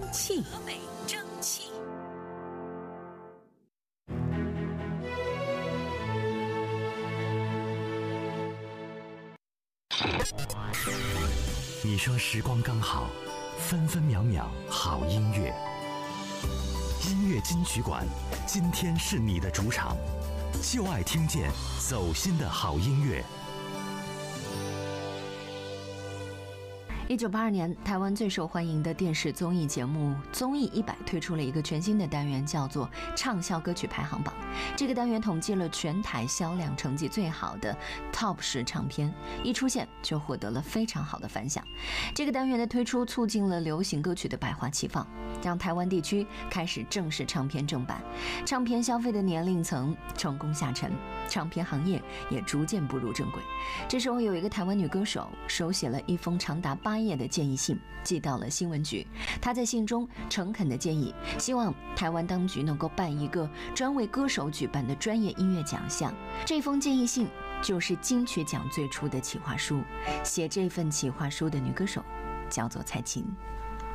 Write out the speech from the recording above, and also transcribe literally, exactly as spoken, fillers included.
气。 河北蒸汽。 你说时光刚好，分分秒秒好音乐。音乐金曲馆，今天是你的主场，就爱听见走心的好音乐。 一九八二年，台湾最受欢迎的电视综艺节目《综艺一百》推出了一个全新的单元，叫做畅销歌曲排行榜。这个单元统计了全台销量成绩最好的 Top 十唱片，一出现就获得了非常好的反响。这个单元的推出促进了流行歌曲的百花齐放，让台湾地区开始正式唱片正版，唱片消费的年龄层成功下沉，唱片行业也逐渐步入正轨。这时候有一个台湾女歌手手写了一封长达八页的建议信，寄到了新闻局。她在信中诚恳地建议，希望台湾当局能够办一个专为歌手举办的专业音乐奖项。这封建议信就是金曲奖最初的企划书，写这份企划书的女歌手叫做蔡琴。